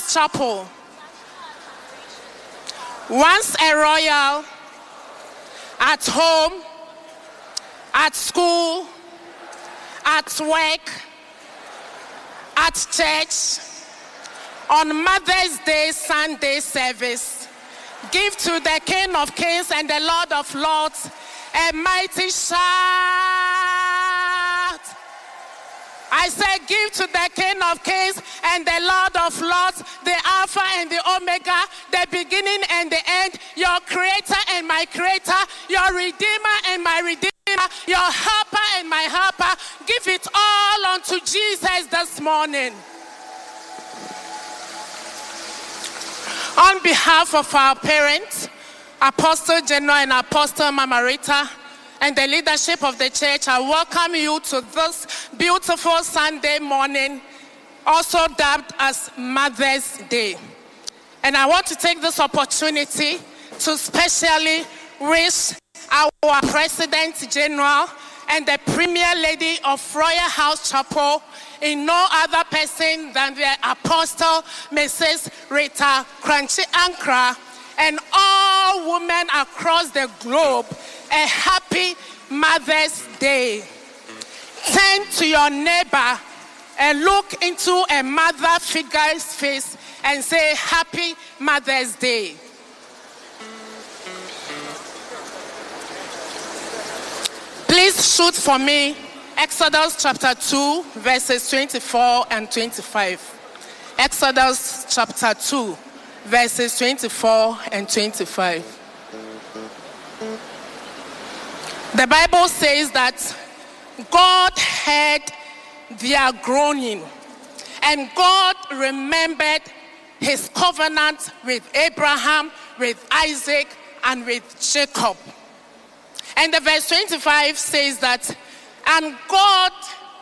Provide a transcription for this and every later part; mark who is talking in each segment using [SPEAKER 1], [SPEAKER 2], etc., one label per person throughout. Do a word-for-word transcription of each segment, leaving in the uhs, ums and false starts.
[SPEAKER 1] House Chapel. Once a royal, at home, at school, at work, at church, on Mother's Day Sunday service, give to the King of Kings and the Lord of Lords a mighty shout. I say, give to the King of Kings and the Lord of Lords, the Alpha and the Omega, the beginning and the end, your Creator and my Creator, your Redeemer and my Redeemer, your Helper and my Helper. Give it all unto Jesus this morning. On behalf of our parents, Apostle General and Apostle Mama Rita, and the leadership of the church, I welcome you to this beautiful Sunday morning, also dubbed as Mother's Day. And I want to take this opportunity to specially wish our President General and the Premier Lady of Royal House Chapel in no other person than the Apostle Missus Rita Crunchy Ankra, and all women across the globe, a happy Mother's Day. Turn to your neighbor and look into a mother figure's face and say, Happy Mother's Day. Please shoot for me Exodus chapter two, verses twenty-four and twenty-five. Exodus chapter two, verses twenty-four and twenty-five. The Bible says that God heard their groaning, and God remembered his covenant with Abraham, with Isaac, and with Jacob. And the verse twenty-five says that, and God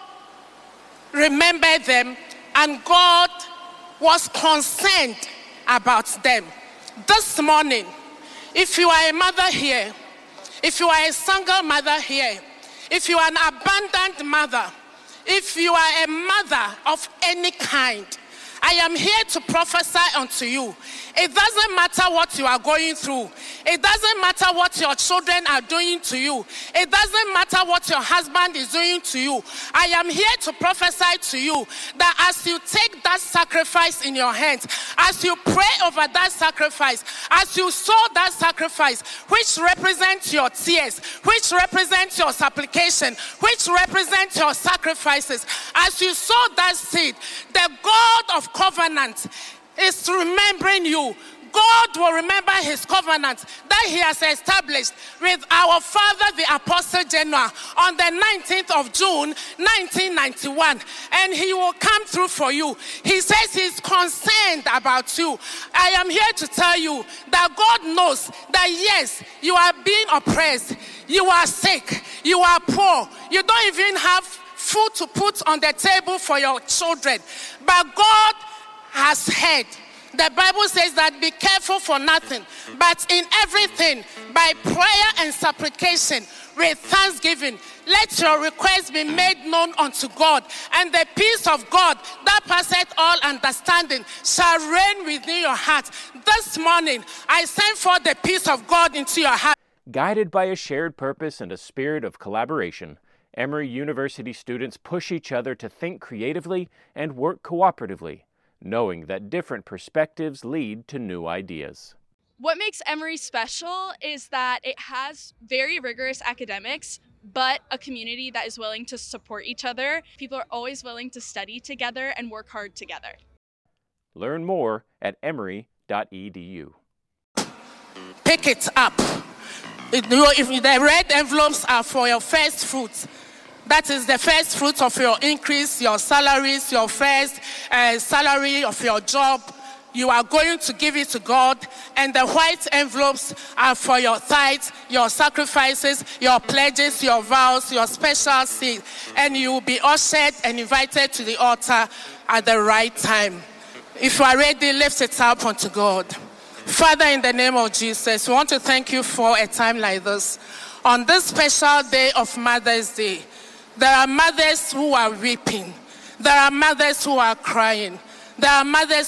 [SPEAKER 1] remembered them, and God was concerned about them. This morning, if you are a mother here, if you are a single mother here, if you are an abandoned mother, if you are a mother of any kind, I am here to prophesy unto you. It doesn't matter what you are going through. It doesn't matter what your children are doing to you. It doesn't matter what your husband is doing to you. I am here to prophesy to you that as you take that sacrifice in your hands, as you pray over that sacrifice, as you sow that sacrifice, which represents your tears, which represents your supplication, which represents your sacrifices, as you sow that seed, the God of covenant is remembering you. God will remember his covenant that he has established with our father, the Apostle General, on the nineteenth of June, nineteen ninety-one. And he will come through for you. He says he's concerned about you. I am here to tell you that God knows that yes, you are being oppressed. You are sick. You are poor. You don't even have food to put on the table for your children. But God has heard. The Bible says that be careful for nothing, but in everything, by prayer and supplication, with thanksgiving, let your requests be made known unto God, and the peace of God that passeth all understanding shall reign within your heart. This morning, I send forth the peace of God into your heart.
[SPEAKER 2] Guided by a shared purpose and a spirit of collaboration, Emory University students push each other to think creatively and work cooperatively, knowing that different perspectives lead to new ideas.
[SPEAKER 3] What makes Emory special is that it has very rigorous academics, but a community that is willing to support each other. People are always willing to study together and work hard together.
[SPEAKER 2] Learn more at emory dot e d u.
[SPEAKER 1] Pick it up. It, if the red envelopes are for your first fruits, that is the first fruit of your increase, your salaries, your first uh, salary of your job. You are going to give it to God. And the white envelopes are for your tithes, your sacrifices, your pledges, your vows, your special seed. And you will be ushered and invited to the altar at the right time. If you are ready, lift it up unto God. Father, in the name of Jesus, we want to thank you for a time like this. On this special day of Mother's Day, there are mothers who are weeping. There are mothers who are crying. There are mothers